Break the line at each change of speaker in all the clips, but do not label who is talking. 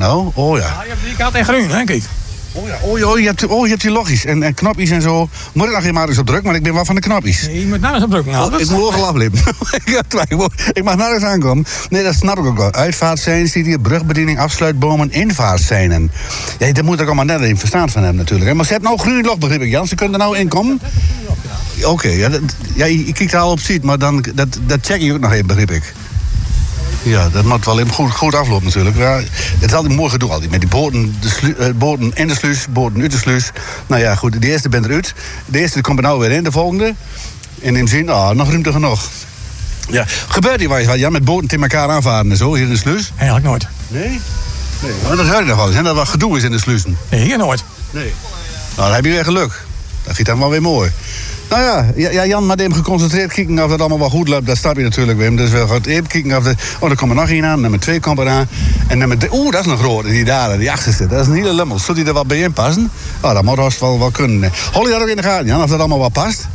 nou? Oh ja.
Ja, je hebt die kant en groen, hè, kijk.
Je hebt die logjes en knopjes en zo. Moet ik nog geen maar eens op druk, maar ik ben wel van de knopjes.
Nee, je moet nou eens op drukken. Nou,
Ik moet overal aflippen. Ik mag nergens aankomen. Nee, dat snap ik ook wel. Uitvaartseinen ziet hier, brugbediening, afsluitbomen, invaartseinen. Ja, daar moet ik allemaal net in verstand van hebben natuurlijk. Hè. Maar ze hebben nou groene log, begrijp ik, Jan. Ze kunnen er nou in komen. Oké, je kijkt er al op ziet, maar dan, dat check je ook nog even, begrijp ik. Ja, dat moet wel even goed aflopen natuurlijk. Ja, het is altijd mooi gedoe altijd. Met die boten in de sluis, boten uit de sluis. Nou ja, goed, de eerste bent eruit. De eerste komt er nou weer in, de volgende. En in zin, nog ruimte genoeg. Ja, gebeurt hier wel eens wat, ja, met boten tegen elkaar aanvaren en zo, hier in de sluis?
Eigenlijk nooit.
Nee? Nee, maar dat hoor je nog wel eens, hè, dat er wat gedoe is in de sluizen.
Nee, hier nooit.
Nee. Nou, dan heb je weer geluk. Dat vind ik dan wel weer mooi. Nou ja, Jan, maar even geconcentreerd kijken of dat allemaal wel goed loopt. Dat snap je natuurlijk, Wim. Dus we gaan even kijken of er komt er nog één aan. Nummer 2 komt er aan. En nummer 3... dat is nog groot. Die daar, die achterste. Dat is een hele lummel. Zult hij er wat bij in passen? Nou, dat moet haast wel kunnen. Hol je dat ook in de gaten, Jan? Of dat allemaal wat past?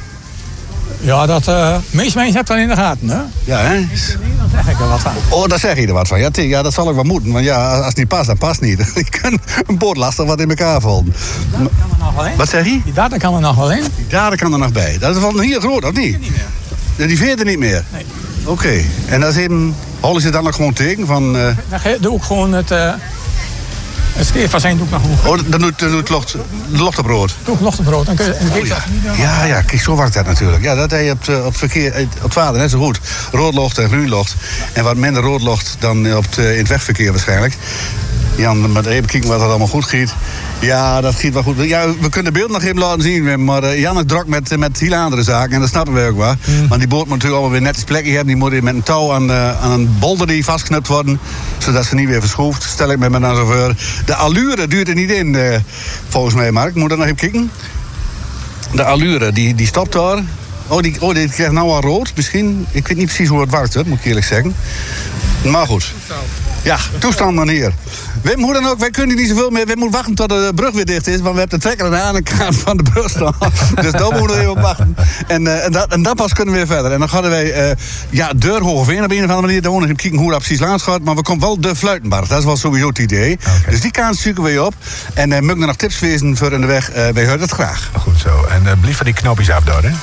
Ja, dat meest mensen hebt dan in de gaten, hè?
Ja, hè?
Dan zeg ik er wat van.
Oh, daar zeg je er wat van. Ja, dat zal ook wel moeten. Want ja, als het niet past, dan past het niet. Je kunt een boot lastig wat in elkaar vallen.
Die data kan er nog wel in.
Wat zeg je?
Die data kan er nog wel in.
Die data kan er nog bij. Dat is wel hier groot, of niet?
Niet meer.
Die veert er niet meer?
Nee.
Oké. En dat is even... Hollen ze dan nog gewoon teken van...
Dan doe ik gewoon het scheervazijn doe ik nog gewoon.
Oh, dan doet lochtebrood.
Doe ik lochtebrood. Dan kun je,
Ja, kijk, zo werkt dat natuurlijk. Ja, dat heb je op het verkeer, op het vader net zo goed. Roodlocht en groenlocht. En wat minder roodlocht dan in het wegverkeer waarschijnlijk. Jan, maar even kijken wat dat allemaal goed giet. Ja, dat giet wel goed. Ja, we kunnen beeld nog even laten zien, maar Jan is druk met hele andere zaken. En dat snappen we ook wel. Want die boot moet natuurlijk allemaal weer netjes plekje hebben. Die moet met een touw aan een bolder die vastknupt worden. Zodat ze niet weer verschroefd. Stel ik me dan zo voor. De allure duurt er niet in, volgens mij, Mark. Moet er nog even kijken. De allure, die stopt daar. Die krijgt nou al rood, misschien. Ik weet niet precies hoe het werkt, hoor, moet ik eerlijk zeggen. Maar goed. Ja, toestand dan hier. Wim, hoe dan ook, wij kunnen niet zoveel meer. We moeten wachten tot de brug weer dicht is. Want we hebben de trekker aan de ene kant van de brug staan. Dus daar moeten we even op wachten. En dan pas kunnen we weer verder. En dan gaan wij deur Hoogeveen op een of andere manier. Dan moeten we kijken hoe dat precies langs gaat. Maar we komen wel de Fluitenbar. Dat is wel sowieso het idee. Okay. Dus die kans zoeken we op. En moet ik er nog tips wezen voor in de weg? Wij horen het graag.
Goed zo. En blijf van die knopjes afdoen, hè?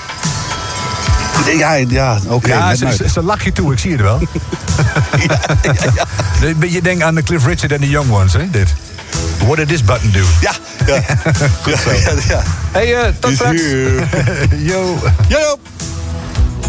Ja, oké.
Ja, ze lach je toe, ik zie het wel. Ja. Je denkt aan de Cliff Richard en de Young Ones, hè? Dit. What did this button do?
Ja.
Goed zo. Ja. Hey, tot straks.
Yo.